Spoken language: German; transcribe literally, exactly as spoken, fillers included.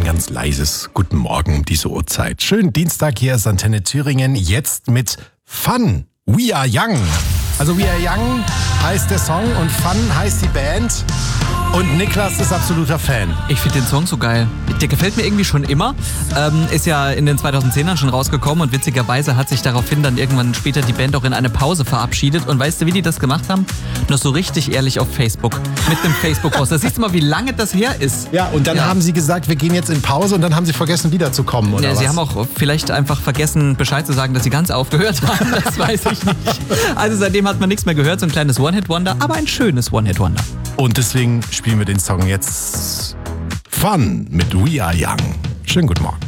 ganz leises Guten Morgen um diese Uhrzeit. Schönen Dienstag, hier ist Antenne Thüringen, jetzt mit Fun, We Are Young. Also We Are Young heißt der Song und Fun heißt die Band. Und Niklas ist absoluter Fan. Ich finde den Song so geil. Der gefällt mir irgendwie schon immer. Ähm, ist ja in den zweitausendzehnern schon rausgekommen und witzigerweise hat sich daraufhin dann irgendwann später die Band auch in eine Pause verabschiedet. Und weißt du, wie die das gemacht haben? Noch so richtig ehrlich auf Facebook. Mit einem Facebook-Post. Da siehst du mal, wie lange das her ist. Ja, und dann ja. haben sie gesagt, wir gehen jetzt in Pause und dann haben sie vergessen, wiederzukommen, oder ja, was? Sie haben auch vielleicht einfach vergessen, Bescheid zu sagen, dass sie ganz aufgehört haben. Das weiß ich nicht. Also seitdem hat man nichts mehr gehört. So ein kleines One-Hit-Wonder, aber ein schönes One-Hit-Wonder. Und deswegen spielen wir den Song jetzt Fun mit We Are Young. Schönen guten Morgen.